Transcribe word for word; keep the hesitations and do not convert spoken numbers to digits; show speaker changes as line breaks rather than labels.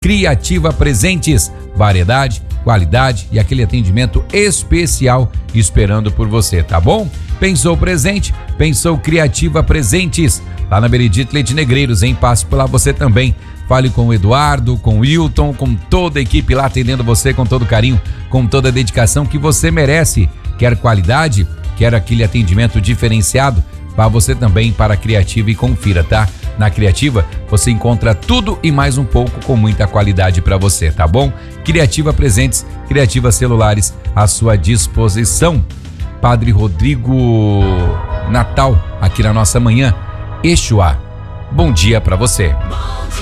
Criativa Presentes, variedade, qualidade e aquele atendimento especial esperando por você, tá bom? Pensou presente? Pensou Criativa Presentes, lá na Benedito Leite Negreiros, em Passo por lá você também. Fale com o Eduardo, com o Wilton, com toda a equipe lá atendendo você com todo carinho, com toda a dedicação que você merece. Quer qualidade? Quer aquele atendimento diferenciado? Vá você também para a Criativa e confira, tá? Na Criativa você encontra tudo e mais um pouco com muita qualidade para você, tá bom? Criativa Presentes, Criativa Celulares à sua disposição. Padre Rodrigo Natal aqui na nossa manhã. Exuá, bom dia para você.